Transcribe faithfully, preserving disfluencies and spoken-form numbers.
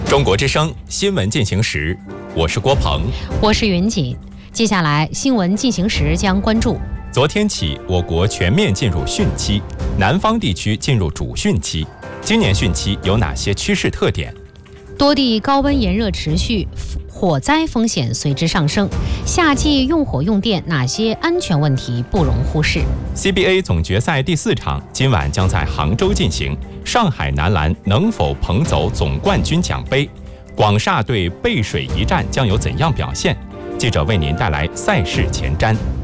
中国之声新闻进行时，我是郭鹏， 我是云锦。接下来新闻进行时将关注： 昨天起，我国全面进入汛期，南方地区进入主汛期。今年汛期有哪些趋势特点？ 多地高温炎热持续，火灾风险随之上升。夏季用火用电哪些安全问题不容忽视？ C B A 总决赛第四场今晚将在杭州进行，上海男篮能否捧走总冠军奖杯？广厦对背水一战将有怎样表现？记者为您带来赛事前瞻。